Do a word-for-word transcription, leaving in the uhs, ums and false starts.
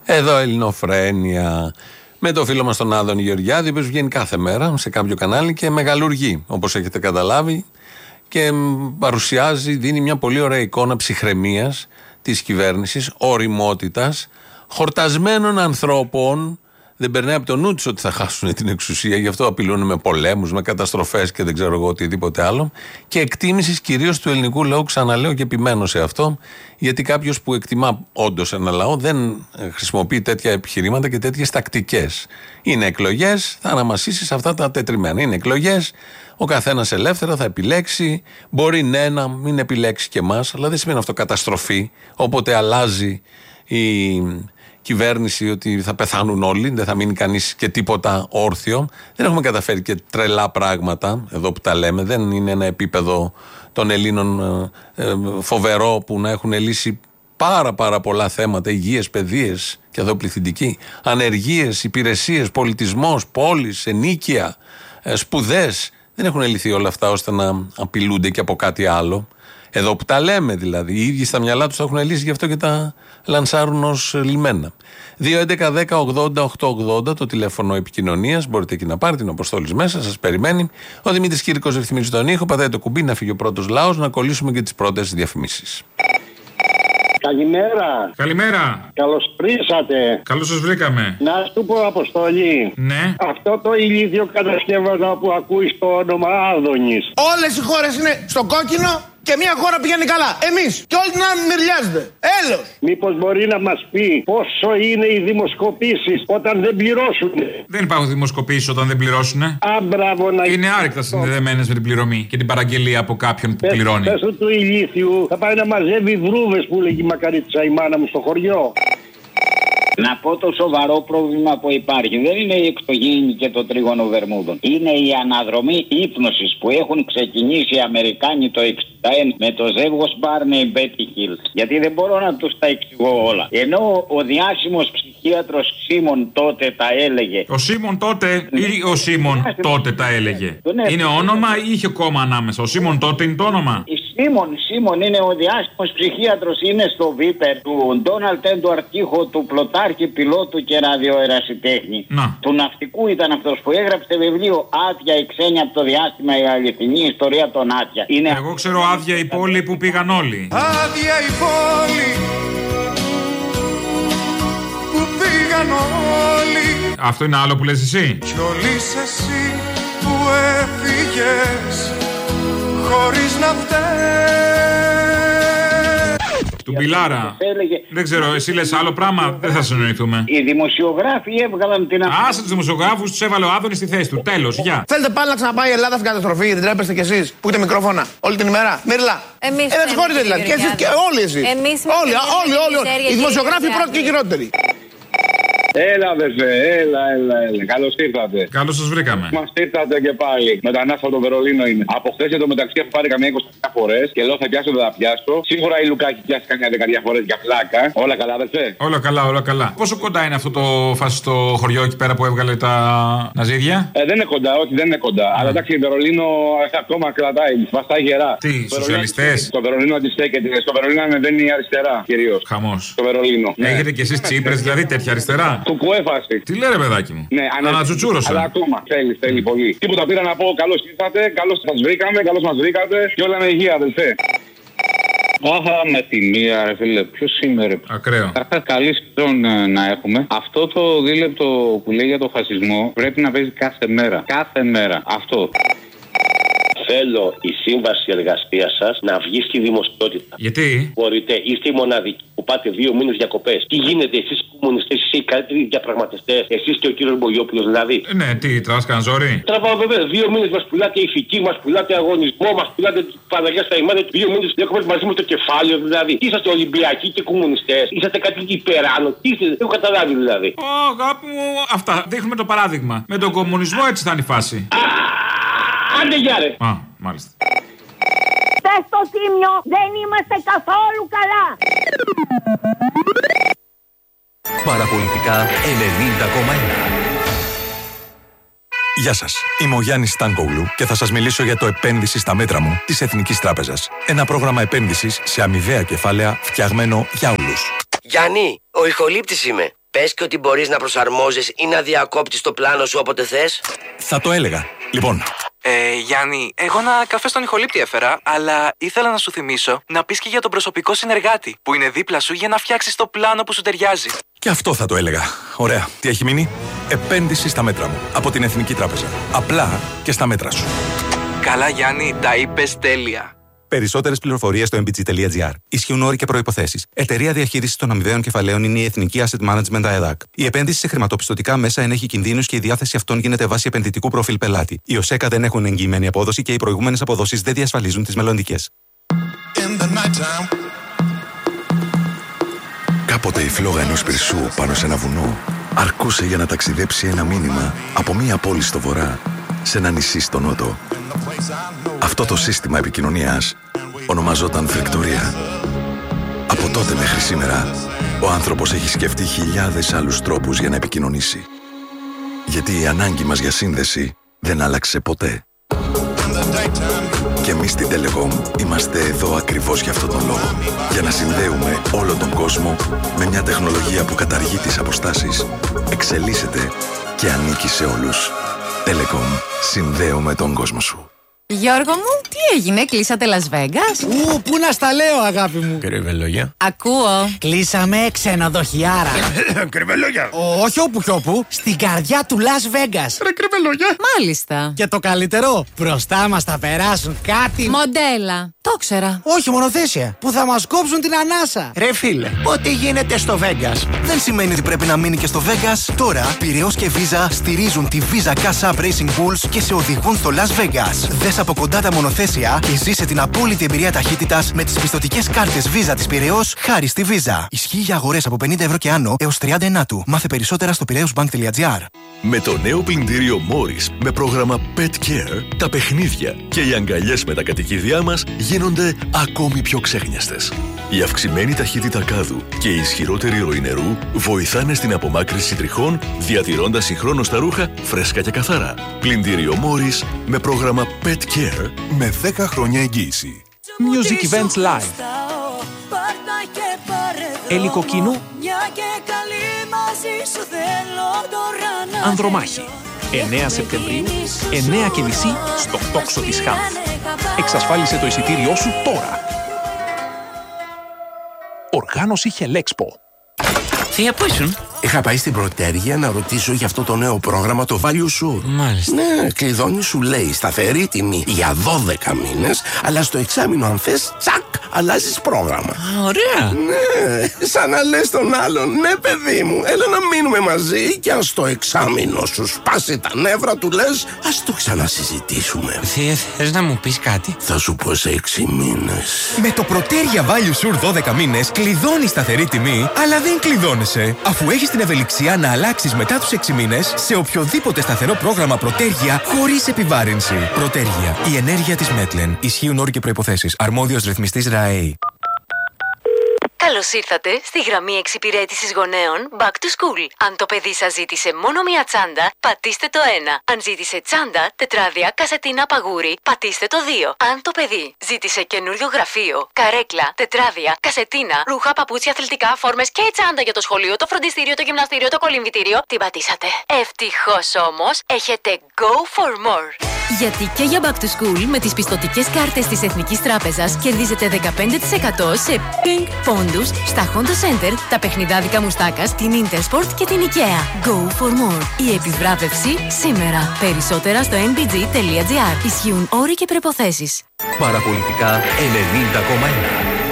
Εδώ Ελληνοφρένεια. Με το φίλο μας τον Άδωνη Γεωργιάδη, που βγαίνει κάθε μέρα σε κάποιο κανάλι και μεγαλουργεί, όπως έχετε καταλάβει, και παρουσιάζει, δίνει μια πολύ ωραία εικόνα ψυχραιμίας της κυβέρνησης, ωριμότητας, χορτασμένων ανθρώπων. Δεν περνάει από το νου τους ότι θα χάσουν την εξουσία, γι' αυτό απειλούν με πολέμους, με καταστροφές και δεν ξέρω εγώ οτιδήποτε άλλο. Και εκτίμησης κυρίως του ελληνικού λαού, ξαναλέω και επιμένω σε αυτό, γιατί κάποιος που εκτιμά όντως ένα λαό δεν χρησιμοποιεί τέτοια επιχειρήματα και τέτοιες τακτικές. Είναι εκλογές, θα αναμασίσει σε αυτά τα τετριμένα. Είναι εκλογές, ο καθένας ελεύθερα θα επιλέξει. Μπορεί ναι να μην επιλέξει και εμάς, αλλά δεν σημαίνει αυτό καταστροφή. Όποτε αλλάζει η κυβέρνηση, ότι θα πεθάνουν όλοι, δεν θα μείνει κανείς και τίποτα όρθιο. Δεν έχουμε καταφέρει και τρελά πράγματα εδώ που τα λέμε. Δεν είναι ένα επίπεδο των Ελλήνων ε, ε, φοβερό που να έχουν λύσει πάρα πάρα πολλά θέματα, υγείες, παιδείες και εδώ πληθυντική, ανεργίες, υπηρεσίες, πολιτισμός, πόλεις, ενίκεια, ε, σπουδές. Δεν έχουν λυθεί όλα αυτά ώστε να απειλούνται και από κάτι άλλο. Εδώ που τα λέμε δηλαδή, οι ίδιοι στα μυαλά τους τα έχουν λύσει, γι' αυτό και τα λανσάρουν ως λιμένα. δύο έντεκα δέκα ογδόντα οκτακόσια ογδόντα το τηλέφωνο επικοινωνίας, μπορείτε εκεί να πάρετε την αποστόλη μέσα, σας περιμένει. Ο Δημήτρης Κύρκος ρυθμίζει τον ήχο, πατάει το κουμπί να φύγει ο πρώτος λαός, να κολλήσουμε και τις πρώτες διαφημίσεις. Καλημέρα. Καλημέρα. Καλώς ορίσατε. Καλώς σας βρήκαμε. Να σου πω, Αποστολή. Ναι. Αυτό το ηλίθιο κατασκεύασμα που ακούει το όνομα Άδωνης. Όλες οι χώρες είναι στο κόκκινο και μια χώρα πηγαίνει καλά. Εμείς και όλοι την άλλη μυριάζονται. Έλεος. Μήπως μπορεί να μας πει πόσο είναι οι δημοσκοπήσεις όταν δεν πληρώσουν? Δεν υπάρχουν δημοσκοπήσεις όταν δεν πληρώσουν. Α, μπράβο, να... Είναι άρρηκτα συνδεδεμένες με την πληρωμή και την παραγγελία από κάποιον που πες, πληρώνει. Πες του του ηλίθιου θα πάει να μαζεύει βρούβες που λέγει η μακαρίτσα η μάνα μου στο χωριό. Να πω το σοβαρό πρόβλημα που υπάρχει. Δεν είναι η εξωγήινη και το τρίγωνο Βερμούδων. Είναι η αναδρομή ύπνωσης που έχουν ξεκινήσει οι Αμερικάνοι το εξήντα ένα με το ζεύγος Μπάρνεϊ Μπέτι Χιλ. Γιατί δεν μπορώ να τους τα εξηγώ όλα. Ενώ ο διάσημος ψυχίατρος Σίμον τότε τα έλεγε. Ο Σίμον τότε ή ο Σίμον τότε τα έλεγε? Είναι όνομα ή είχε κόμμα ανάμεσα? Ο Σίμον τότε είναι το όνομα. Σίμον, Σίμον είναι ο διάσημος ψυχίατρος, είναι στο Βίπερ του Ντόναλτ Έντουαρτ Τύχο, του πλωτάρχη πιλότου και ραδιοερασιτέχνη. Να. Του ναυτικού ήταν αυτός που έγραψε βιβλίο Άδεια η ξένη από το διάστημα, η αληθινή ιστορία των Άδεια. Είναι... Εγώ ξέρω άδεια η πόλη που πήγαν όλοι. Άδεια η πόλη που πήγαν όλοι. Αυτό είναι άλλο που λες εσύ. Κι όλοι εσύ που έφυγες χωρίς να φταίς. Του Μπιλάρα. Έλεγε... Δεν ξέρω, εσύ λες άλλο πράγμα, δεν θα συνοηθούμε. Οι δημοσιογράφοι έβγαλαν την αφή... Άσε τους δημοσιογράφους, τους έβαλε ο Άδωνης στη θέση του. Τέλος, γεια. Θέλετε πάλι να ξαναπάει η Ελλάδα στην καταστροφή, δεν τρέπεστε κι εσείς που έχετε μικρόφωνα όλη την ημέρα? Μύρλα. Εμείς. Ε, δεν χωρείτε δηλαδή. Και εσείς και όλοι εσείς. Εμείς. Όλοι, όλοι, όλοι, όλοι. Οι δημοσιογράφοι πρώτοι και χειρότεροι. Έλα, αδερφέ, έλα, έλα, έλα. Καλώς ήρθατε. Καλώς σας βρήκαμε. Μας ήρθατε και πάλι. Μετανάστα από το Βερολίνο είμαι. Από χθες εδώ μεταξύ έχω πάρει καμιά είκοσι φορές και λέω θα πιάσω, δεν θα πιάσω. Σίγουρα η Λουκάκη πιάσει καμιά δεκαετία φορές για πλάκα. Όλα καλά, αδερφέ. Όλα καλά, όλα καλά. Πόσο κοντά είναι αυτό το φασιστό χωριό εκεί πέρα που έβγαλε τα ναζίδια? Ε, δεν είναι κοντά, όχι, δεν είναι κοντά. Mm. Αλλά εντάξει, η Βερολίνο ακόμα κρατάει, βαστάει γερά. Τι, σοσιαλιστές? Το Βερολίνο αντιστέκεται. Στο Βερολίνο ανεβαίνει η αριστερά κυρίως. Χαμός. Το Βερολίνο. Έχετε κι εσείς Τσίπρες, δηλαδή τέτοια αριστερά? Κουκουέφαση. Τι λέει ρε παιδάκι μου? Ναι, ανατζουτσούρωσα. Αλλά ακόμα θέλει, θέλει mm. πολύ. Τίποτα, πήρα να πω καλώς ήρθατε, καλώς σας βρήκαμε, καλώς μας βρήκατε και όλα με υγεία, αδελφέ. Άχα με τη μία, ρε φίλε, ποιο σήμερα. Ακραίο. Άχα καλή σεζόν να έχουμε. Αυτό το δίλεπτο που λέει για το φασισμό πρέπει να παίζει κάθε μέρα. Κάθε μέρα. Αυτό. Θέλω η σύμβαση εργασίας σας να βγει στη δημοσιότητα. Γιατί? Μπορείτε, είστε οι μοναδικοί που πάτε δύο μήνες διακοπές. Τι γίνεται, εσείς οι κομμουνιστές, εσείς οι καλύτεροι διαπραγματευτές, εσείς και ο κύριος Μπογιόπουλος δηλαδή? Ε, ναι, τι, τραβάς κανένα ζόρι? Τραβάω βέβαια. Δύο μήνες μας πουλάτε ηθική, μας πουλάτε αγωνισμό, μας πουλάτε Παναγία στα ημάδια. Δύο μήνες διακοπές μαζί με το κεφάλαιο δηλαδή. Είσαστε Ολυμπιακοί και κομμουνιστές, είσαστε κάτι υπεράνω. Τι είστε, δεν έχω καταλάβει δηλαδή. Ω, αγάπη μου, αυτά. Δείχνουμε το παράδειγμα. Με τον κομμουνισμό έτσι θα είναι η φάση. Άντε γεια ρε. Α, μάλιστα. Πες στο Τίμιο, δεν είμαστε καθόλου καλά. Παραπολιτικά ενενήντα κόμμα ένα. Γεια σας, είμαι ο Γιάννης Στάνκογλου και θα σας μιλήσω για το επένδυση στα μέτρα μου της Εθνικής Τράπεζας. Ένα πρόγραμμα επένδυσης σε αμοιβαία κεφάλαια φτιαγμένο για όλους. Γιάννη, ο ηχολήπτης είμαι. Πες και ότι μπορείς να προσαρμόζεις ή να διακόπτεις το πλάνο σου όποτε θες. Θα το έλεγα. Λοιπόν. Ε, Γιάννη, εγώ ένα καφέ στον ηχολήπτη έφερα, αλλά ήθελα να σου θυμίσω να πεις και για τον προσωπικό συνεργάτη που είναι δίπλα σου για να φτιάξεις το πλάνο που σου ταιριάζει. Και αυτό θα το έλεγα. Ωραία. Τι έχει μείνει? Επένδυση στα μέτρα μου. Από την Εθνική Τράπεζα. Απλά και στα μέτρα σου. Καλά, Γιάννη, τα είπες τέλεια. Περισσότερες πληροφορίες στο εμ μπι τζι τελεία τζι άρ. Ισχύουν όροι και προϋποθέσεις. Εταιρεία διαχείρισης των αμοιβαίων κεφαλαίων είναι η Εθνική Asset Management ΑΕΔΑΚ. Η επένδυση σε χρηματοπιστωτικά μέσα ενέχει κινδύνους και η διάθεση αυτών γίνεται βάσει επενδυτικού προφίλ πελάτη. Οι ΟΣΕΚΑ δεν έχουν εγγυημένη απόδοση και οι προηγούμενες αποδόσεις δεν διασφαλίζουν τις μελλοντικές. Κάποτε η φλόγα ενός πυρσού πάνω σε ένα βουνό αρκούσε για να ταξιδέψει ένα μήνυμα από μία πόλη στο βορρά σε ένα νησί στο νότο. Αυτό το σύστημα επικοινωνίας ονομαζόταν φρικτορία. Από τότε μέχρι σήμερα, ο άνθρωπος έχει σκεφτεί χιλιάδες άλλους τρόπους για να επικοινωνήσει. Γιατί η ανάγκη μας για σύνδεση δεν άλλαξε ποτέ. Και εμείς στην Telecom είμαστε εδώ ακριβώς για αυτόν τον λόγο. Για να συνδέουμε όλο τον κόσμο με μια τεχνολογία που καταργεί τις αποστάσεις, εξελίσσεται και ανήκει σε όλους. Telecom. Συνδέουμε τον κόσμο σου. Γιώργο μου, τι έγινε, κλείσατε Las Vegas? Ου, πού να στα λέω, αγάπη μου. Κρυβελόγια. Ακούω. Κλείσαμε ξενοδοχιάρα. Κρυβελόγια. Όχι όπου κι όπου, στην καρδιά του Las Vegas. Ρε κρυβελόγια. Μάλιστα. Και το καλύτερο, μπροστά μας θα περάσουν κάτι. Μοντέλα. Το ξέρα. Όχι, μονοθέσια. Που θα μας κόψουν την ανάσα. Ρε φίλε, ό,τι γίνεται στο Vegas δεν σημαίνει ότι πρέπει να μείνει και στο Vegas. Τώρα, Πειραιώς και Visa στηρίζουν τη Visa Cash App Racing Bulls και σε οδηγούν στο Las Vegas. Δες από κοντά τα μονοθέσια και ζήσε την απόλυτη εμπειρία ταχύτητας με τις πιστωτικές κάρτες Visa της Πειραιώς χάρη στη Visa. Ισχύει για αγορές από πενήντα ευρώ και άνω έως τριάντα ενάτου. Μάθε περισσότερα στο πειραιώσμπανκ τελεία τζι άρ. Με το νέο πλυντήριο Morris με πρόγραμμα Pet Care, τα παιχνίδια και οι αγκαλιές με τα κατοικίδια μας γίνονται ακόμη πιο ξέχνιαστες. Η αυξημένη ταχύτητα κάδου και η ισχυρότερη ροή νερού βοηθάνε στην απομάκρυνση τριχών, διατηρώντας συγχρόνως τα ρούχα φρέσκα και καθαρά. Πλυντήριο Morris με πρόγραμμα Pet Care με δέκα χρόνια εγγύηση. Music Events Live. Ελικοκίνου. Ανδρομάχη. εννέα Σεπτεμβρίου, εννέα και μισή στο τόξο της Χαμ. Εξασφάλισε το εισιτήριό σου τώρα. Οργάνωση Χελέξπο. Θεία, πού ήσουν? Είχα πάει στην Πρωτέργεια να ρωτήσω για αυτό το νέο πρόγραμμα, το Value Sure. Μάλιστα. Ναι, κλειδώνει, σου λέει σταθερή τιμή για δώδεκα μήνες, αλλά στο εξάμηνο αν θες, τσακ, αλλάζεις πρόγραμμα. Α, ωραία. Ναι, σαν να λες τον άλλον, ναι παιδί μου, έλα να μείνουμε μαζί και αν στο εξάμηνο σου σπάσει τα νεύρα του λες, ας το ξανασυζητήσουμε. Θεία, θες να μου πεις κάτι? Θα σου πω σε έξι μήνες. Με το Πρωτέργεια Value Sure δώδεκα μήνες κλειδώνεις σταθερή τιμή, αλλά δεν κλειδώνεσαι, αφού έχεις την ευελιξία να αλλάξεις μετά τους έξι μήνες σε οποιοδήποτε σταθερό πρόγραμμα Πρωτέργεια χωρίς επιβάρυνση. Πρωτέργεια. Η ενέργεια της Μέτλεν. Ισχύουν όροι και προϋποθέσεις. Αρμόδιος ρυθμιστής ΡΑΕΗ. Καλώς ήρθατε στη γραμμή εξυπηρέτησης γονέων Back to School. Αν το παιδί σας ζήτησε μόνο μία τσάντα, πατήστε το ένα. Αν ζήτησε τσάντα, τετράδια, κασετίνα, παγούρι, πατήστε το δύο. Αν το παιδί ζήτησε καινούριο γραφείο, καρέκλα, τετράδια, κασετίνα, ρούχα, παπούτσια, αθλητικά, φόρμες και τσάντα για το σχολείο, το φροντιστήριο, το γυμναστήριο, το κολυμβητήριο, την πατήσατε. Ευτυχώς όμως, έχετε Go for More. Γιατί και για Back to School με τις πιστωτικές κάρτες της Εθνικής Τράπεζας κερδίζετε δεκαπέντε τοις εκατό σε Pink πόντους στα Honda Center, τα παιχνιδάδικα Μουστάκας, την Intersport και την IKEA. Go for more. Η επιβράβευση σήμερα. Περισσότερα στο εν μπι τζι τελεία τζι άρ. Ισχύουν όροι και προϋποθέσεις. Παραπολιτικά ενενήντα κόμμα ένα.